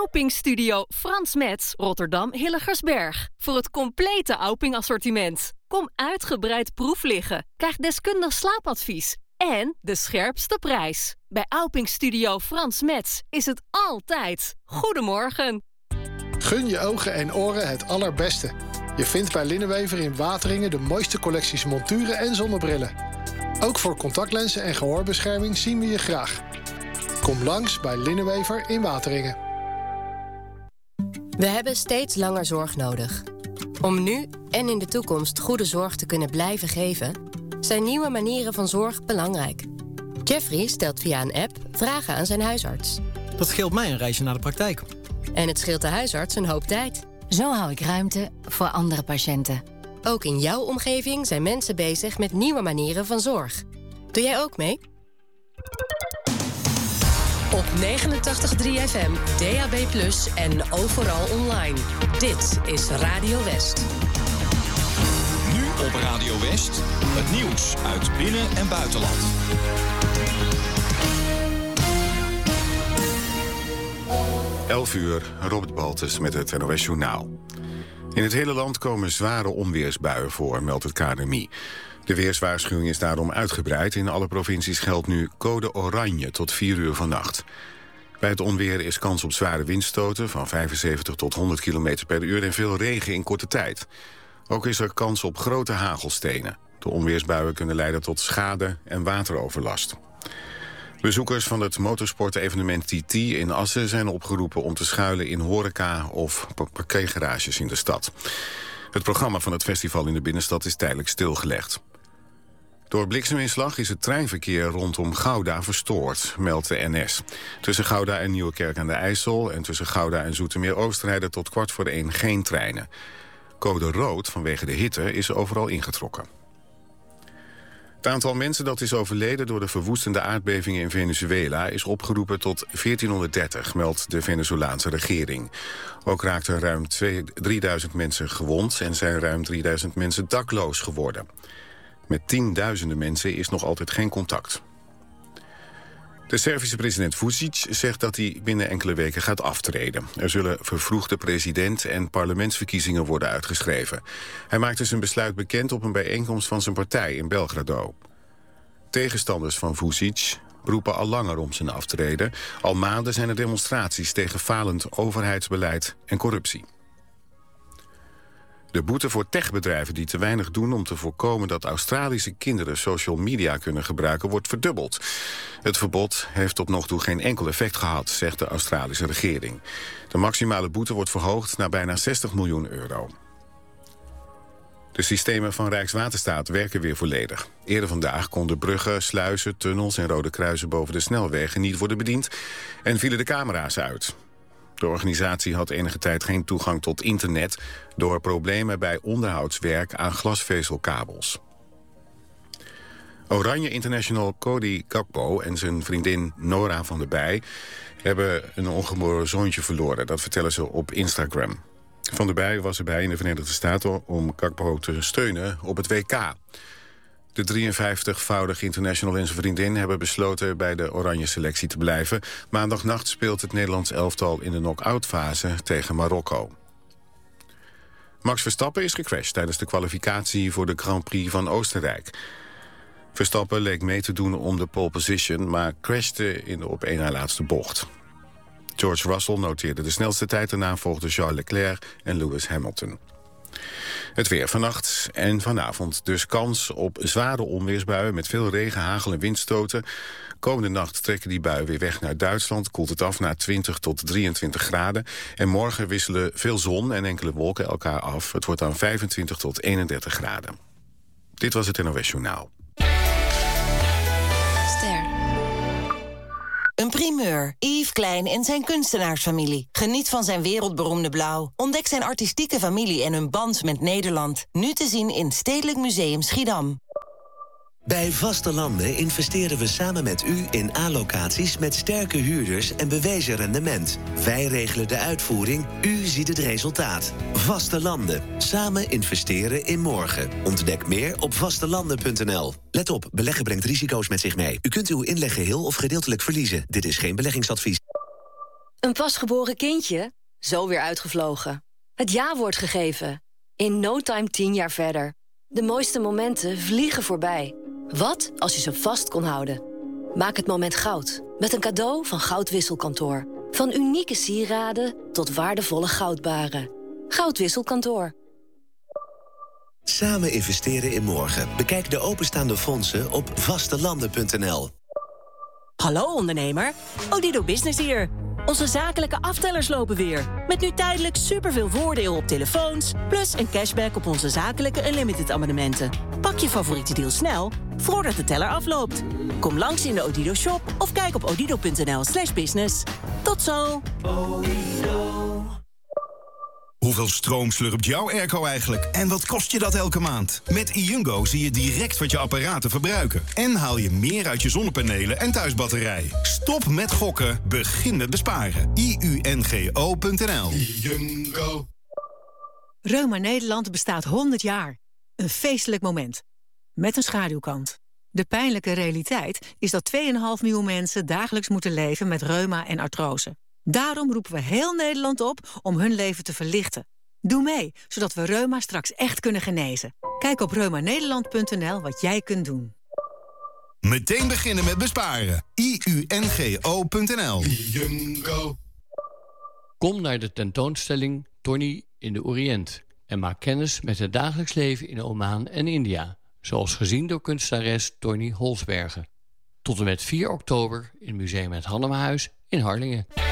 Auping Studio Frans Metz, Rotterdam Hilligersberg. Voor het complete Auping assortiment. Kom uitgebreid proef liggen. Krijg deskundig slaapadvies. En de scherpste prijs. Bij Auping Studio Frans Metz is het altijd. Goedemorgen. Gun je ogen en oren het allerbeste. Je vindt bij Linnenwever in Wateringen de mooiste collecties monturen en zonnebrillen. Ook voor contactlenzen en gehoorbescherming zien we je graag. Kom langs bij Linnenwever in Wateringen. We hebben steeds langer zorg nodig. Om nu en in de toekomst goede zorg te kunnen blijven geven, zijn nieuwe manieren van zorg belangrijk. Jeffrey stelt via een app vragen aan zijn huisarts. Dat scheelt mij een reisje naar de praktijk. En het scheelt de huisarts een hoop tijd. Zo hou ik ruimte voor andere patiënten. Ook in jouw omgeving zijn mensen bezig met nieuwe manieren van zorg. Doe jij ook mee? Op 89.3 FM, DAB+ en overal online. Dit is Radio West. Nu op Radio West, het nieuws uit binnen- en buitenland. Uur, Robert Baltus met het NOS Journaal. In het hele land komen zware onweersbuien voor, meldt het KNMI. De weerswaarschuwing is daarom uitgebreid. In alle provincies geldt nu code oranje tot 4 uur vannacht. Bij het onweer is kans op zware windstoten van 75 tot 100 km per uur... en veel regen in korte tijd. Ook is er kans op grote hagelstenen. De onweersbuien kunnen leiden tot schade en wateroverlast. Bezoekers van het motorsportevenement TT in Assen zijn opgeroepen om te schuilen in horeca of parkeergarages in de stad. Het programma van het festival in de binnenstad is tijdelijk stilgelegd. Door blikseminslag is het treinverkeer rondom Gouda verstoord, meldt de NS. Tussen Gouda en Nieuwekerk aan de IJssel en tussen Gouda en Zoetermeer-Oost rijden tot 1:15 geen treinen. Code rood vanwege de hitte is overal ingetrokken. Het aantal mensen dat is overleden door de verwoestende aardbevingen in Venezuela is opgeroepen tot 1430, meldt de Venezolaanse regering. Ook raakten ruim 3000 mensen gewond en zijn ruim 3000 mensen dakloos geworden. Met tienduizenden mensen is nog altijd geen contact. De Servische president Vučić zegt dat hij binnen enkele weken gaat aftreden. Er zullen vervroegde president- en parlementsverkiezingen worden uitgeschreven. Hij maakte zijn besluit bekend op een bijeenkomst van zijn partij in Belgrado. Tegenstanders van Vučić roepen al langer om zijn aftreden. Al maanden zijn er demonstraties tegen falend overheidsbeleid en corruptie. De boete voor techbedrijven die te weinig doen om te voorkomen dat Australische kinderen social media kunnen gebruiken wordt verdubbeld. Het verbod heeft tot nog toe geen enkel effect gehad, zegt de Australische regering. De maximale boete wordt verhoogd naar bijna 60 miljoen euro. De systemen van Rijkswaterstaat werken weer volledig. Eerder vandaag konden bruggen, sluizen, tunnels en rode kruisen boven de snelwegen niet worden bediend en vielen de camera's uit. De organisatie had enige tijd geen toegang tot internet door problemen bij onderhoudswerk aan glasvezelkabels. Oranje International Cody Gakpo en zijn vriendin Nora van der Bij hebben een ongeboren zoontje verloren. Dat vertellen ze op Instagram. Van der Bij was erbij in de Verenigde Staten om Gakpo te steunen op het WK. De 53-voudige international en zijn vriendin hebben besloten bij de oranje selectie te blijven. Maandagnacht speelt het Nederlands elftal in de knock-out fase tegen Marokko. Max Verstappen is gecrashed tijdens de kwalificatie voor de Grand Prix van Oostenrijk. Verstappen leek mee te doen om de pole position, maar crashte in de op één na laatste bocht. George Russell noteerde de snelste tijd, daarna volgden Charles Leclerc en Lewis Hamilton. Het weer vannacht en vanavond dus kans op zware onweersbuien met veel regen, hagel en windstoten. Komende nacht trekken die buien weer weg naar Duitsland, koelt het af naar 20 tot 23 graden. En morgen wisselen veel zon en enkele wolken elkaar af. Het wordt dan 25 tot 31 graden. Dit was het NOS Journaal. Een primeur. Yves Klein en zijn kunstenaarsfamilie. Geniet van zijn wereldberoemde blauw. Ontdek zijn artistieke familie en hun band met Nederland. Nu te zien in Stedelijk Museum Schiedam. Bij Vaste Landen investeren we samen met u in A-locaties met sterke huurders en bewezen rendement. Wij regelen de uitvoering, u ziet het resultaat. Vaste Landen. Samen investeren in morgen. Ontdek meer op vastelanden.nl. Let op, beleggen brengt risico's met zich mee. U kunt uw inleg geheel of gedeeltelijk verliezen. Dit is geen beleggingsadvies. Een pasgeboren kindje? Zo weer uitgevlogen. Het ja-woord gegeven. In no time 10 jaar verder. De mooiste momenten vliegen voorbij. Wat als je ze vast kon houden? Maak het moment goud. Met een cadeau van Goudwisselkantoor. Van unieke sieraden tot waardevolle goudbaren. Goudwisselkantoor. Samen investeren in morgen. Bekijk de openstaande fondsen op vastelanden.nl. Hallo ondernemer, Odido Business hier. Onze zakelijke aftellers lopen weer. Met nu tijdelijk superveel voordeel op telefoons... plus een cashback op onze zakelijke unlimited abonnementen. Pak je favoriete deal snel, voordat de teller afloopt. Kom langs in de Odido shop of kijk op odido.nl/business. Tot zo! Hoeveel stroom slurpt jouw airco eigenlijk? En wat kost je dat elke maand? Met iUngo zie je direct wat je apparaten verbruiken. En haal je meer uit je zonnepanelen en thuisbatterij. Stop met gokken, begin met besparen. iUNGO.nl. iUngo. Reuma Nederland bestaat 100 jaar. Een feestelijk moment. Met een schaduwkant. De pijnlijke realiteit is dat 2,5 miljoen mensen dagelijks moeten leven met reuma en artrose. Daarom roepen we heel Nederland op om hun leven te verlichten. Doe mee, zodat we reuma straks echt kunnen genezen. Kijk op reumanederland.nl wat jij kunt doen. Meteen beginnen met besparen. iUNGO.nl. Kom naar de tentoonstelling Tony in de Oriënt en maak kennis met het dagelijks leven in Oman en India, zoals gezien door kunstenares Tony Holsbergen. Tot en met 4 oktober in Museum Het Hannemahuis in Harlingen.